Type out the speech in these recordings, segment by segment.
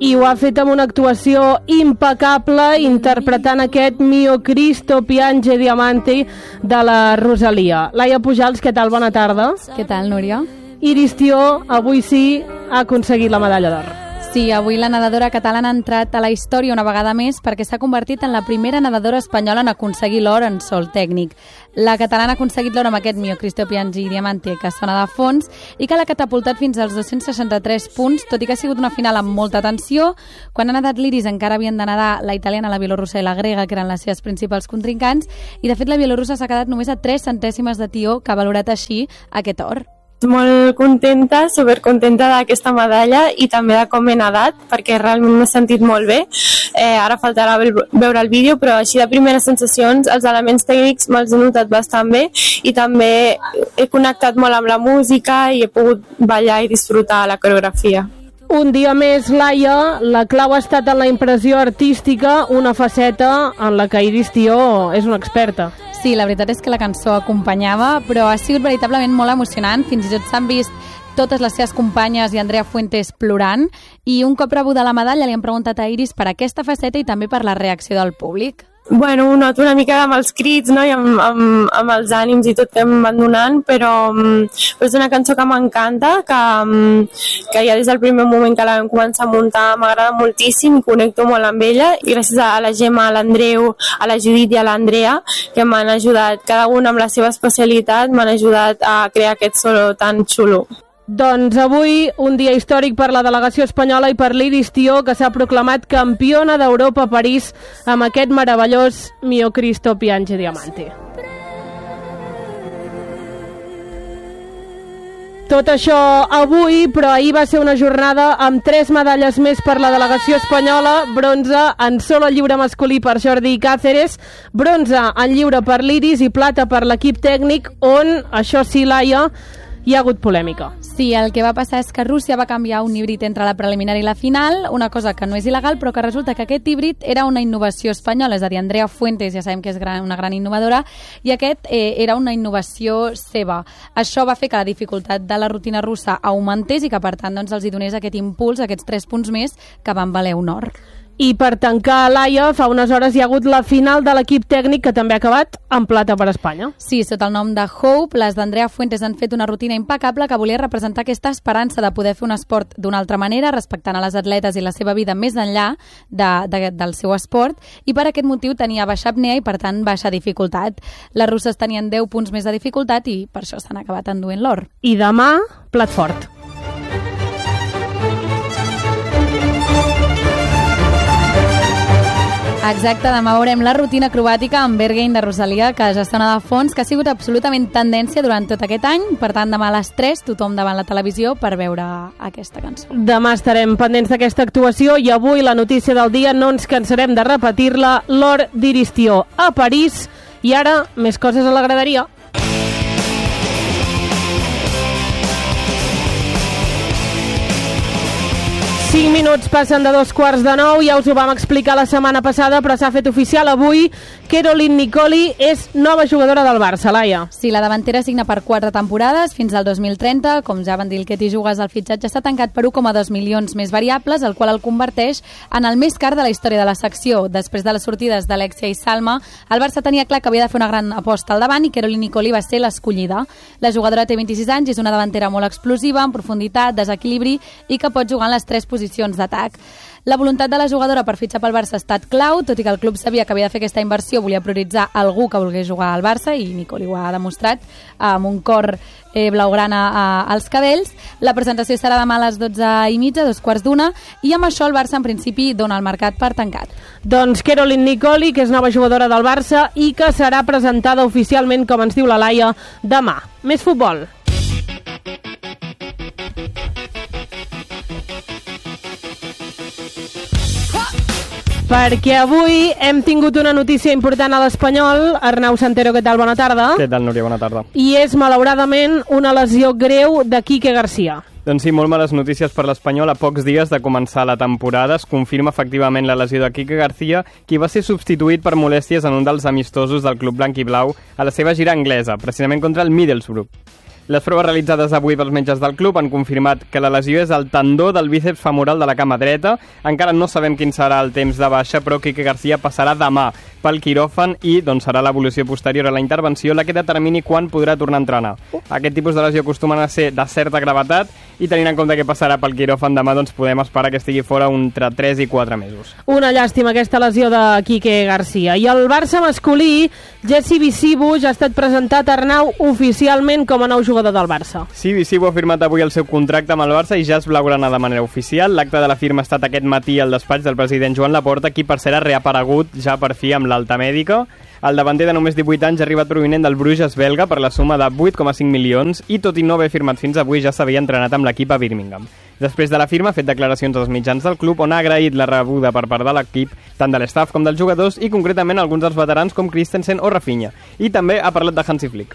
i ho ha fet amb una actuació impecable interpretant aquest Mio Cristo Piange Diamante de la Rosalia. Laia Pujals, què tal? Bona tarda. Què tal, Núria? Iris Tió, avui sí, ha aconseguit la medalla d'or. Sí, avui la nedadora catalana ha entrat a la història una vegada més perquè s'ha convertit en la primera nedadora espanyola en aconseguir l'or en sol tècnic. La catalana ha aconseguit l'or amb aquest Mio Cristo Piange Diamante que sona de fons i que l'ha catapultat fins als 263 punts, tot i que ha sigut una final amb molta tensió. Quan ha nedat l'Iris encara havien de nedar la italiana, la bielorrussa i la grega, que eren les seves principals contrincants, i de fet la bielorrussa s'ha quedat només a 3 centèsimes de tió, que ha valorat així aquest or. Molt contenta, supercontenta d'aquesta medalla i també de com he nedat, perquè realment m'he sentit molt bé. Ara faltarà veure el vídeo, però així de primeres sensacions, els elements tècnics me'ls he notat bastant bé i també he connectat molt amb la música i he pogut ballar i disfrutar la coreografia. Un dia més, Laia, la clau ha estat en la impressió artística, una faceta en la que Iris Tió és una experta. Sí, la veritat és que la cançó acompanyava, però ha sigut veritablement molt emocionant. Fins i tot s'han vist totes les seves companyes i Andrea Fuentes plorant, i un cop rebuda la medalla li han preguntat a Iris per aquesta faceta i també per la reacció del públic. Bueno, ho noto una mica amb els crits, no? I amb els ànims i tot que em van donant, però és una cançó que m'encanta, que ja des del primer moment que la vam començar a muntar m'agrada moltíssim, connecto molt amb ella, i gràcies a la Gemma, a l'Andreu, a la Judit i a l'Andrea, que m'han ajudat, cada una amb la seva especialitat, m'han ajudat a crear aquest solo tan xulo. Doncs avui un dia històric per la delegació espanyola i per l'Iris Tió, que s'ha proclamat campiona d'Europa a París amb aquest meravellós Mio Cristo Piange Diamante. Tot això avui, però ahir va ser una jornada amb 3 medalles més per la delegació espanyola: bronze en solo lliure masculí per Jordi Cáceres, bronze en lliure per l'Iris i plata per l'equip tècnic, on, això sí, Laia, hi ha hagut polèmica. Sí, el que va passar és que Rússia va canviar un híbrid entre la preliminar i la final, una cosa que no és il·legal, però que resulta que aquest híbrid era una innovació espanyola, és a dir, Andrea Fuentes ja sabem que és una gran innovadora, i aquest era una innovació seva. Això va fer que la dificultat de la rutina russa augmentés i que, per tant, doncs, els hi donés aquest impuls, aquests 3 punts més, que van valer un or. I per tancar, Laia, fa unes hores hi ha hagut la final de l'equip tècnic, que també ha acabat en plata per Espanya. Sí, sota el nom de Hope, les d'Andrea Fuentes han fet una rutina impecable que volia representar aquesta esperança de poder fer un esport d'una altra manera, respectant a les atletes i la seva vida més enllà del seu esport, i per aquest motiu tenia baixa apnea i, per tant, baixa dificultat. Les russes tenien 10 punts més de dificultat i per això s'han acabat enduent l'or. I demà, plat fort. Exacte, demà veurem la rutina acrobàtica amb Berghain de Rosalia, que ja sona de fons, que ha sigut absolutament tendència durant tot aquest any. Per tant, demà a les 3, tothom davant la televisió per veure aquesta cançó. Demà estarem pendents d'aquesta actuació i avui la notícia del dia no ens cansarem de repetir-la: l'or d'Iris Tió a París. I ara, més coses a la graderia. 5 minuts passen de 9:15, ja us ho vam explicar la setmana passada, però s'ha fet oficial avui. Caroline Nicoli és nova jugadora del Barça, Laia. Sí, la davantera signa per 4 temporades, fins al 2030. Com ja van dir el que t'hi jugues, el fitxatge està tancat per 1,2 milions més variables, el qual el converteix en el més car de la història de la secció. Després de les sortides d'Alexia i Salma, el Barça tenia clar que havia de fer una gran aposta al davant i Caroline Nicoli va ser l'escollida. La jugadora té 26 anys, és una davantera molt explosiva, en profunditat, desequilibri i que pot jugar en les 3 posicions d'atac. La voluntat de la jugadora per fitxar pel Barça ha estat clau, tot i que el club sabia que havia de fer aquesta inversió, volia prioritzar algú que volgués jugar al Barça, i Nicoli ho ha demostrat amb un cor blaugrana als cabells. La presentació serà demà a les 12:30, 2:15, i amb això el Barça en principi dona el mercat per tancat. Doncs Caroline Nicoli, que és nova jugadora del Barça i que serà presentada oficialment, com ens diu la Laia, demà. Més futbol. Perquè avui hem tingut una notícia important a l'Espanyol. Arnau Santero, què tal? Bona tarda. Què tal, Núria? Bona tarda. I és, malauradament, una lesió greu de Quique García. Doncs sí, molt males notícies per l'Espanyol. A pocs dies de començar la temporada es confirma efectivament la lesió de Quique García, qui va ser substituït per molèsties en un dels amistosos del club blanc i blau a la seva gira anglesa, precisament contra el Middlesbrough. Les proves realitzades avui pels metges del club han confirmat que la lesió és el tendó del bíceps femoral de la cama dreta. Encara no sabem quin serà el temps de baixa, però Quique García passarà demà pel quiròfan i serà l'evolució posterior a la intervenció la que determini quan podrà tornar a entrenar. Aquest tipus de lesió acostumen a ser de certa gravetat i tenint en compte que passarà pel quiròfan demà, podem esperar que estigui fora entre 3 i 4 mesos. Una llàstima aquesta lesió de Quique García. I el Barça masculí, Jesse Visibu, ja ha estat presentat a Arnau oficialment com a nou jugador del Barça. Sí, Visibu ha firmat avui el seu contracte amb el Barça i ja es blaugrana de manera oficial. L'acte de la firma ha estat aquest matí al despatx del president Joan Laporta, qui per cert ha reaparegut ja per fi amb l'alta mèdica. El davanter de només 18 anys ha arribat provinent del Bruges belga per la suma de 8,5 milions i tot i no haver firmat fins avui ja s'havia entrenat amb l'equip a Birmingham. Després de la firma ha fet declaracions als mitjans del club on ha agraït la rebuda per part de l'equip, tant de l'estaf com dels jugadors i concretament alguns dels veterans com Christensen o Rafinha. I també ha parlat de Hansi Flick.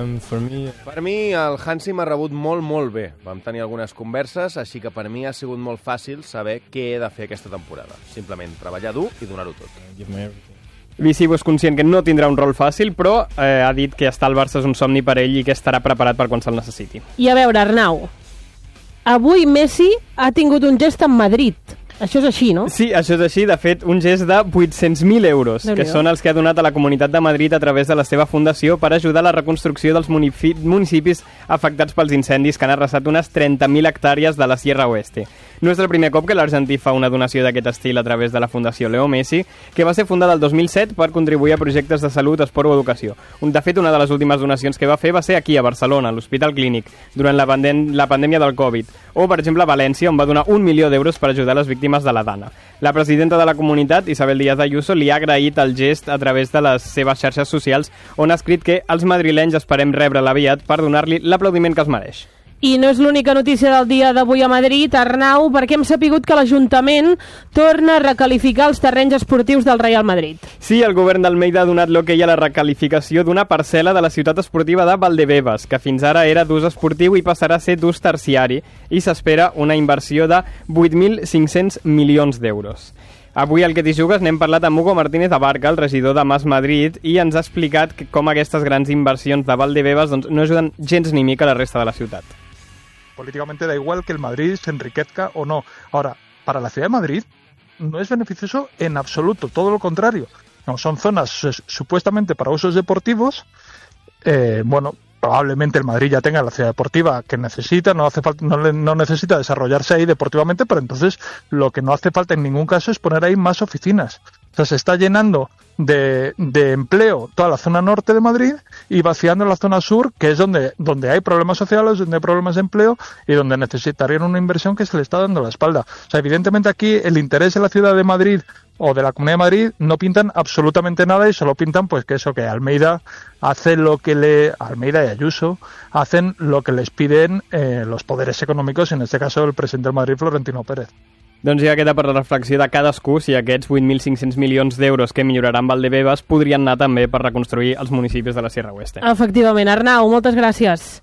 Per mi el Hansi m'ha rebut molt bé. Vam tenir algunes converses, així que per mi ha sigut molt fàcil saber què he de fer aquesta temporada. Simplement treballar dur i donar-ho tot. Visibu és conscient que no tindrà un rol fàcil, però ha dit que estar al Barça és un somni per ell i que estarà preparat per quan se'l necessiti. I a veure, Arnau, avui Messi ha tingut un gest en Madrid. Això és així, no? Sí, això és així. De fet, un gest de 800.000 euros, que són els que ha donat a la Comunitat de Madrid a través de la seva fundació per ajudar a la reconstrucció dels municipis afectats pels incendis que han arrasat unes 30.000 hectàrees de la Sierra Oeste. No és el primer cop que l'argentí fa una donació d'aquest estil a través de la Fundació Leo Messi, que va ser fundada el 2007 per contribuir a projectes de salut, esport o educació. De fet, una de les últimes donacions que va fer va ser aquí, a Barcelona, a l'Hospital Clínic, durant la pandèmia del Covid. O, per exemple, a València, on va donar 1 milió d'euros per ajudar les víctimes de la Dana. La presidenta de la comunitat, Isabel Díaz Ayuso, li ha agraït el gest a través de les seves xarxes socials, on ha escrit que els madrilenys esperem rebre'l aviat per donar-li l'aplaudiment que es mereix. I no és l'única notícia del dia d'avui a Madrid, Arnau, perquè hem sapigut que l'Ajuntament torna a recalificar els terrenys esportius del Real Madrid. Sí, el govern d'Almeida ha donat l'okei a la recalificació d'una parcel·la de la ciutat esportiva de Valdebebas, que fins ara era d'ús esportiu i passarà a ser d'ús terciari, i s'espera una inversió de 8.500 milions d'euros. Avui al Que t'hi jugues n'hem parlat amb Hugo Martínez Abarca, el regidor de Mas Madrid, i ens ha explicat com aquestes grans inversions de Valdebebas no ajuden gens ni mica a la resta de la ciutat. Políticamente da igual que el Madrid se enriquezca o no. Ahora, para la ciudad de Madrid no es beneficioso en absoluto, todo lo contrario. No, son zonas supuestamente para usos deportivos. Probablemente el Madrid ya tenga la ciudad deportiva que necesita, no hace falta, no necesita desarrollarse ahí deportivamente, pero entonces lo que no hace falta en ningún caso es poner ahí más oficinas. O sea, se está llenando de empleo toda la zona norte de Madrid y vaciando la zona sur, que es donde hay problemas sociales, donde hay problemas de empleo y donde necesitarían una inversión que se le está dando la espalda. O sea, evidentemente aquí el interés de la ciudad de Madrid o de la Comunidad de Madrid no pintan absolutamente nada y solo pintan pues que Almeida hace Almeida y Ayuso hacen lo que les piden los poderes econòmics, en este caso el presidente del Madrid, Florentino Pérez. Doncs ja queda per la reflexió de cadascú si aquests 8.500 milions d'euros que milloraran Valdebebas podrien anar també per reconstruir els municipis de la Sierra Oeste. Efectivament. Arnau, moltes gràcies.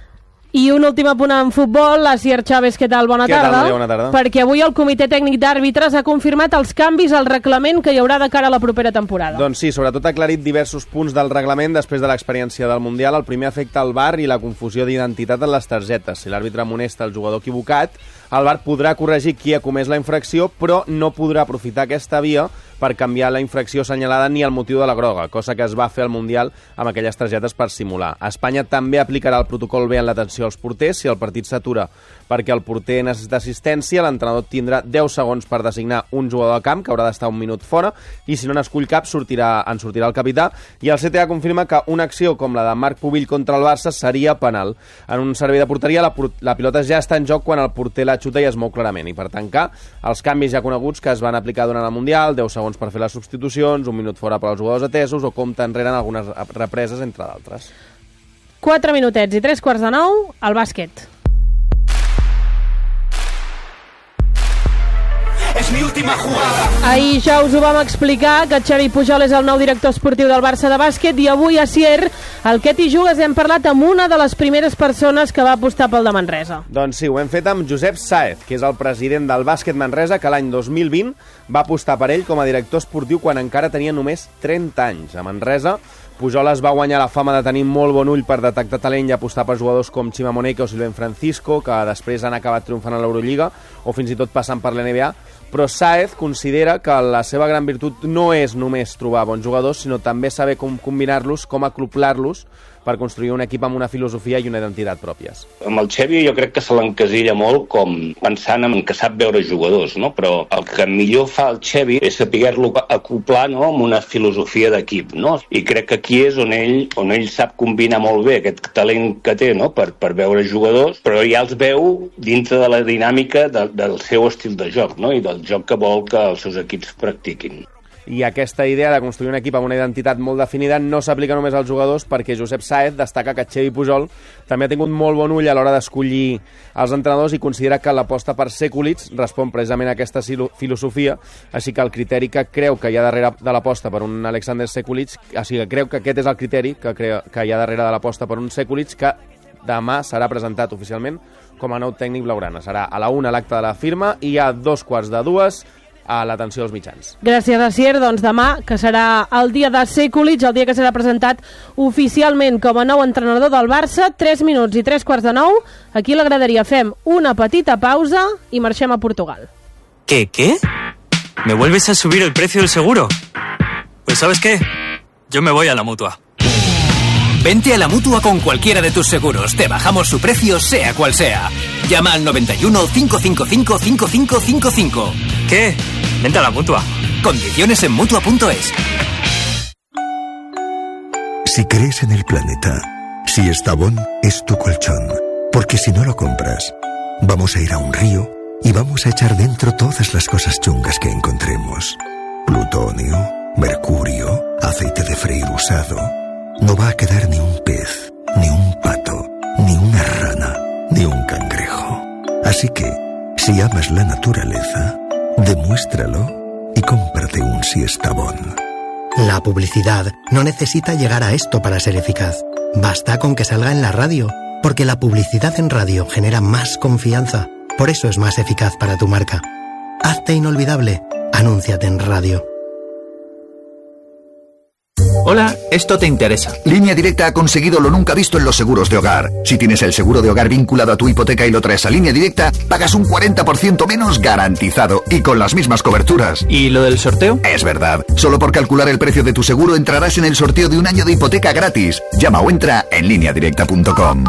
I un últim apunt en futbol. Asier Chávez, què tal? Bona tarda. Bona tarda. Perquè avui el Comitè Tècnic d'Àrbitres ha confirmat els canvis al reglament que hi haurà de cara a la propera temporada. Doncs sí, sobretot ha aclarit diversos punts del reglament després de l'experiència del Mundial. El primer afecta el VAR i la confusió d'identitat en les targetes. Si l'àrbitre amonesta el jugador equivocat, el VAR podrà corregir qui ha comès la infracció, però no podrà aprofitar aquesta via per canviar la infracció assenyalada ni el motiu de la groga, cosa que es va fer al Mundial amb aquelles targetes per simular. Espanya també aplicarà el protocol B en l'atenció als porters. Si el partit s'atura perquè el porter necessita assistència, l'entrenador tindrà 10 segons per designar un jugador de camp, que haurà d'estar un minut fora, i si no n'escull cap, en sortirà el capità. I el CTA confirma que una acció com la de Marc Pubill contra el Barça seria penal. En un servei de porteria, la pilota ja està en joc quan el porter la xuta i es mou clarament. I per tancar, els canvis ja coneguts que es van aplicar durant el Mundial, 10 segons per fer les substitucions, un minut fora per als jugadors atesos o compte enrere en algunes represes, entre d'altres. 4 minutets i 8:45, al bàsquet. És mi última jugada. Ahir ja us ho vam explicar, que Xavi Pujol és el nou director esportiu del Barça de bàsquet, i avui a Sier, al Que t'hi jugues, hem parlat amb una de les primeres persones que va apostar pel de Manresa. Doncs sí, ho hem fet amb Josep Sáez, que és el president del bàsquet Manresa, que l'any 2020 va apostar per ell com a director esportiu quan encara tenia només 30 anys. A Manresa Pujol es va guanyar la fama de tenir molt bon ull per detectar talent i apostar per jugadors com Chima Moneke o Silvén Francisco, que després han acabat triomfant a l'Eurolliga o fins i tot passant per l'NBA, però Sáez considera que la seva gran virtut no és només trobar bons jugadors, sinó també saber com combinar-los, com acoblar-los per construir un equip amb una filosofia i una identitat pròpies. Amb el Xevi jo crec que se l'encasilla molt com pensant en que sap veure jugadors, no? Però el que millor fa el Xevi és saber-lo acoblar, no? Amb una filosofia d'equip, no? I crec que aquí és on ell sap combinar molt bé aquest talent que té, no? Per veure jugadors, però ja els veu dintre de la dinàmica del seu estil de joc, no? I del joc que vol que els seus equips practiquin. I aquesta idea de construir un equip amb una identitat molt definida no s'aplica només als jugadors, perquè Josep Sáez destaca que Xevi Pujol també ha tingut molt bon ull a l'hora d'escollir els entrenadors i considera que l'aposta per Sekulic respon precisament a aquesta filosofia, així que el criteri que creu que hi ha darrere de l'aposta per un Alexander Sekulic, així que creu que aquest és el criteri que hi ha darrere de l'aposta per un Sekulic, que demà serà presentat oficialment com a nou tècnic blaugrana. Serà a la 1 l'acte de la firma i a 2:45 a l'atenció dels mitjans. Gràcies, Asier. Doncs demà, que serà el dia de Sekulic, el dia que serà presentat oficialment com a nou entrenador del Barça, 3 minuts i 3:45. Aquí a la graderia fem una petita pausa i marxem a Portugal. ¿Qué? ¿Me vuelves a subir el precio del seguro? Pues ¿sabes qué? Yo me voy a la Mutua. Vente a la Mutua con cualquiera de tus seguros. Te bajamos su precio, sea cual sea. Llama al 91 555 5555. ¿Qué? Vente a la Mutua. Condiciones en Mutua.es. Si crees en el planeta, si Estavón es tu colchón, porque si no lo compras, vamos a ir a un río y vamos a echar dentro todas las cosas chungas que encontremos. Plutonio, mercurio, aceite de freír usado. No va a quedar ni un pez, ni un pato, ni una rana, ni un cangrejo. Así que, si amas la naturaleza, demuéstralo y cómprate un Siestabón. La publicidad no necesita llegar a esto para ser eficaz. Basta con que salga en la radio, porque la publicidad en radio genera más confianza. Por eso es más eficaz para tu marca. Hazte inolvidable. Anúnciate en radio. Hola, esto te interesa. Línea Directa ha conseguido lo nunca visto en los seguros de hogar. Si tienes el seguro de hogar vinculado a tu hipoteca y lo traes a Línea Directa, pagas un 40% menos garantizado y con las mismas coberturas. ¿Y lo del sorteo? Es verdad. Solo por calcular el precio de tu seguro entrarás en el sorteo de un año de hipoteca gratis. Llama o entra en lineadirecta.com.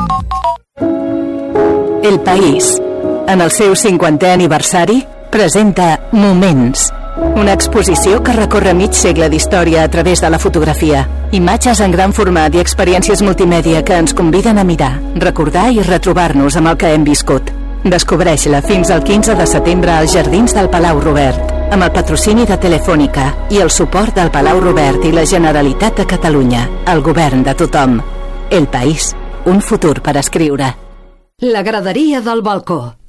El País, en el seu 50è aniversari, presenta Moments, una exposició que recorre mig segle d'història a través de la fotografia. Imatges en gran format i experiències multimèdia que ens conviden a mirar, recordar i retrobar-nos amb el que hem viscut. Descobreix-la fins al 15 de setembre als Jardins del Palau Robert, amb el patrocini de Telefònica i el suport del Palau Robert i la Generalitat de Catalunya, el govern de tothom. El País, un futur per escriure. La graderia del balcó.